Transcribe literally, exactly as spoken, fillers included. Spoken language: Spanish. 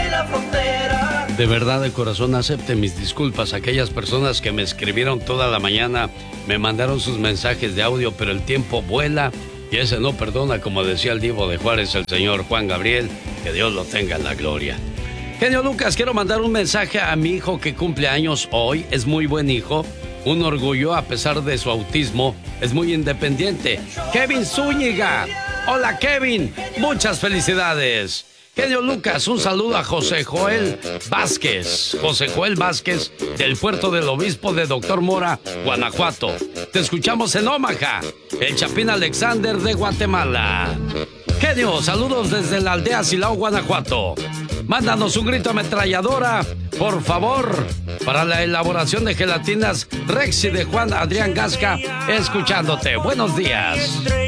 la frontera. De verdad, de corazón, acepte mis disculpas a aquellas personas que me escribieron toda la mañana, me mandaron sus mensajes de audio, pero el tiempo vuela y ese no perdona, como decía el divo de Juárez, el señor Juan Gabriel, que Dios lo tenga en la gloria. Genio Lucas, quiero mandar un mensaje a mi hijo que cumple años hoy, es muy buen hijo, un orgullo a pesar de su autismo, es muy independiente. Kevin Zúñiga, hola Kevin, muchas felicidades. Genio Lucas, un saludo a José Joel Vázquez. José Joel Vázquez, del Puerto del Obispo de Doctor Mora, Guanajuato. Te escuchamos en Omaha. El Chapín Alexander de Guatemala. Genio, saludos desde la aldea Silao, Guanajuato. Mándanos un grito ametralladora, por favor, para la elaboración de gelatinas Rexy de Juan Adrián Gasca, escuchándote. Buenos días.